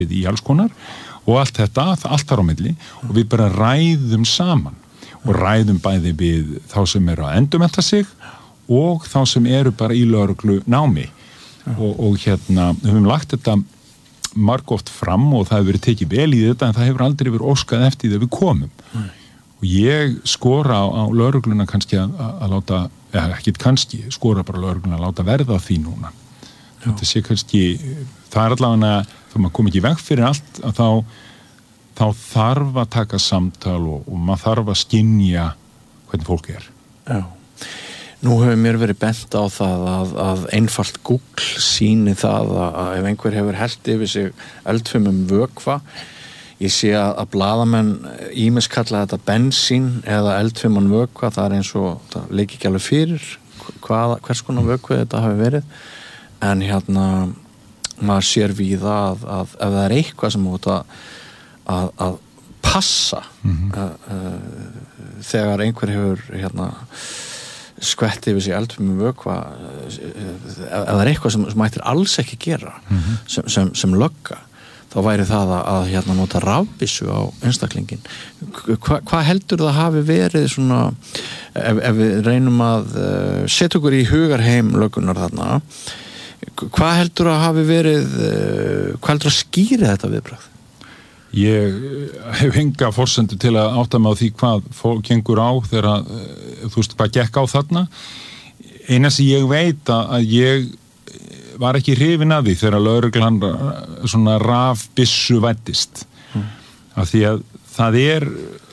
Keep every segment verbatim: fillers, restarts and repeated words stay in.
í alls konar og allt þetta, allt þar á milli og við bara ræðum saman og ræðum bæði við þá sem eru að endurmennta sig og þá sem eru bara í lögreglu námi og, og hérna, við höfum lagt þetta margoft fram og það hefur verið tekið vel í þetta en það hefur aldrei verið óskað eftir því að við komum Nei. Og ég skora á, á lögregluna kannski að, að láta, eða ekkit kannski skora bara lögregluna að láta verða því núna Já. Þetta sé kannski það er allavega, þegar maður kom ekki í veg fyrir allt að þá, þá þarf að taka samtal og, og maður þarf að skynja hvernig fólk er Já. Nú hefur mér verið bent á það að, að einfalt Google sýni það að, að ef einhver hefur hellt yfir sig eldfimum vökva, ég sé að, að blaðamenn ýmis kalla þetta bensín eða eldfiman vökva, það er eins og, það leiki ekki alveg fyrir hvað, hvers konar vökva þetta hafi verið, en hérna maður sér víða að, að ef það er eitthvað sem út að, að, að passa mm-hmm. að, að, þegar einhver hefur hérna skvetti yfir sig eldfimum vökva ef það er eitthvað sem, sem ættir alls ekki gera mm-hmm. sem, sem, sem lögga þá væri það að, að hérna nota rafbyssu á einstaklingin Hva, hvað heldur það hafi verið svona ef, ef við reynum að uh, setja okkur í hugarheim löggunar þarna hvað heldur það hafi verið uh, hvað heldur það skýri þetta viðbragð? Ég hef enga forsendu til að átta mig á því hvað fólk gengur á þegar, þú veist, hvað gekk á þarna. Eina sem ég veit að ég var ekki hrifin af því þegar lögreglan svona rafbyssu væddist. Mm. Af því að það er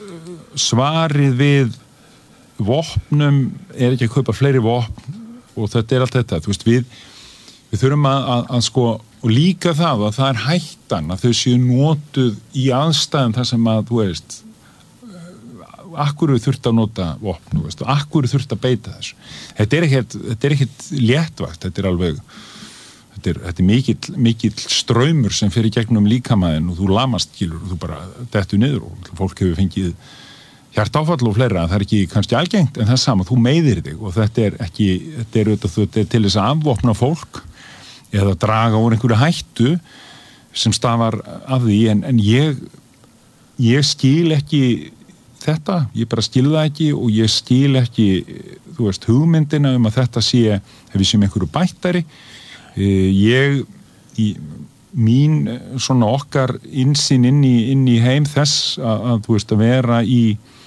svarið við vopnum, er ekki að kaupa fleiri vopn og þetta er allt þetta. Þú veist, við, við þurfum að, að, að sko og líka það að það er hættan að þau séu notuð í aðstæðum þar sem að, þú veist akkur þurft að nota vopn, þú veist, og akkur þurft að beita þessu. Þetta er ekkert, þetta er ekkert léttvakt, þetta er alveg þetta er, þetta er mikill, mikill straumur sem fer í gegnum líkamæðin og þú lamast skilur og þú bara dettur niður og fólk hefur fengið hjartáfall og fleira, það er ekki kannski algengt en það er sama, þú meiðir þig og þetta er ekki, þetta er, þetta er til þess að afvopna fólk eða draga úr einhverju hættu sem stafar af því en, en ég ég skil ekki þetta, ég bara skil það ekki og ég skil ekki, þú veist, hugmyndina um að þetta sé, ef við séum einhverju bættari ég í, mín svona okkar innsýn inn í, inn í heim þess að, að þú veist, að vera í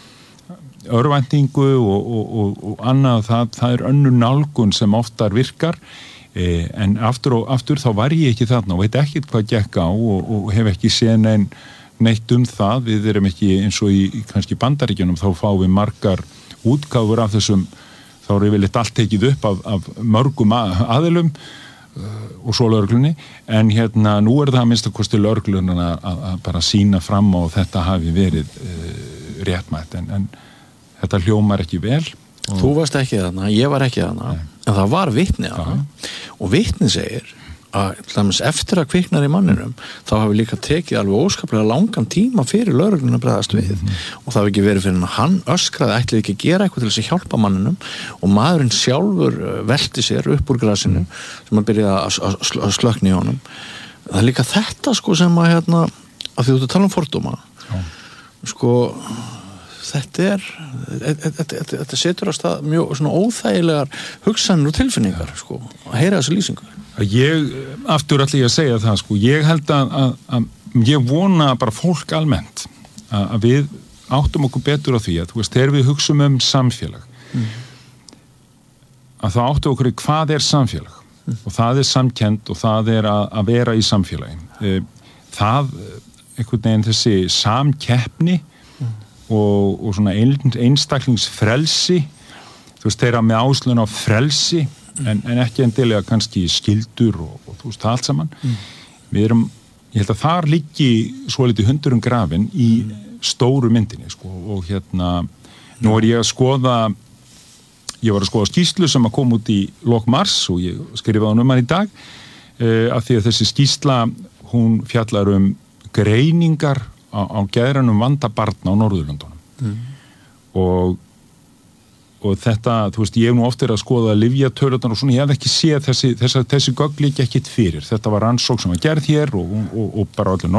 örvæntingu og, og, og, og annað, það, það er önnur nálgun sem oftar virkar Eh, en aftur og aftur þá var ég ekki þarna og veit ekkert hvað gekk á og, og hef ekki séð nein, neitt um það við erum ekki eins og í, í kannski Bandaríkjunum þá fáum við margar útgáfur af þessum, þá er yfirleitt allt tekið upp af, af mörgum aðilum uh, og svo lögreglunni en hérna nú er það að minnsta kosti lögreglunna að, að bara sína fram á þetta hafi verið uh, réttmætt en, en þetta hljómar ekki vel Þú varst ekki þarna, ég var ekki þarna Nei. En það var vitni þarna og vitni segir að eftir að kviknar í manninum þá hafi líka tekið alveg óskaplega langan tíma fyrir lögregluna að bregðast við mm-hmm. og það hafi ekki verið fyrir hann hann öskraði ætlaði ekki að gera eitthvað til þess að hjálpa manninum og maðurinn sjálfur velti sér upp úr grasinu mm. sem að byrja að, að slökna í honum það er líka þetta sko sem að hérna, að því þú ert að tala um fordóma Já. Sko þetta er þetta setur á stað mjög svona óþægilegar hugsanir og tilfinningar sko, að heyra þessu lýsingu Ég, aftur ætla ég að segja það sko, ég held að, að, að ég vona bara fólk almennt að, að við áttum okkur betur á því að þú veist, þegar við hugsum um samfélag mm. að þá áttum okkur í hvað er samfélag mm. og það er samkennd og það er að, að vera í samfélagin það, einhvern veginn þessi samkeppni Og, og svona einstaklingsfrelsi þú veist, þeirra með áslun á frelsi en, en ekki endilega kannski skildur og, og þú veist, allt saman mm. við erum, ég held að þar liggi svolítið hundurinn grafin í mm. stóru myndinni, sko, og hérna nú er ég að skoða ég var að skoða skýrslu sem að koma út í lok mars og ég skrifaði um hann í dag uh, af því að þessi skýrsla hún fjallar um greiningar á, á geðrænum vanda barna á Norðurlöndunum mm. og og þetta, þú veist, ég hef nú oft verið að skoða lyfjatölurnar og svona, ég hef ekki séð þessi, þessi, þessi gögn líka ekkit fyrir, þetta var rannsókn sem var gerð hér og, og, og bara allir